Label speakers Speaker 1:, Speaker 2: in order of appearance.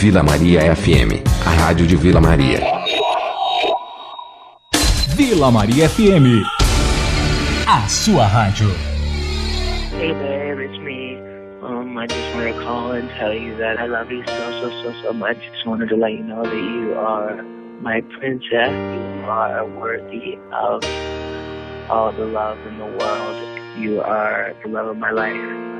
Speaker 1: Vila Maria FM, a rádio de Vila Maria.
Speaker 2: Vila Maria FM, a sua rádio.
Speaker 3: Hey babe, it's me. I just want to call and tell you that I love you so much. Just wanted to let you know that you are my princess. You are worthy of all the love in the world. You are the love of my life.